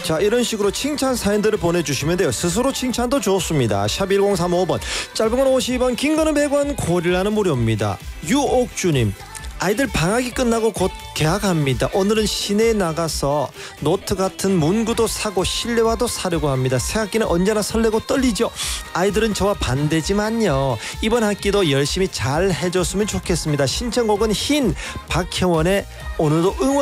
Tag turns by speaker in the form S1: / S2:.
S1: 자, 이런 식으로 칭찬 사연들을 보내주시면 돼요. 스스로 칭찬도 좋습니다. 샵 1035번, 짧은 건 50원, 긴 거는 100원, 고릴라는 무료입니다. 유옥주님, 아이들 방학이 끝나고 곧 개학합니다. 오늘은 시내에 나가서 노트 같은 문구도 사고 실내화도 사려고 합니다. 새학기는 언제나 설레고 떨리죠. 아이들은 저와 반대지만요, 이번 학기도 열심히 잘 해줬으면 좋겠습니다. 신청곡은 흰 박혜원의 오늘도 응원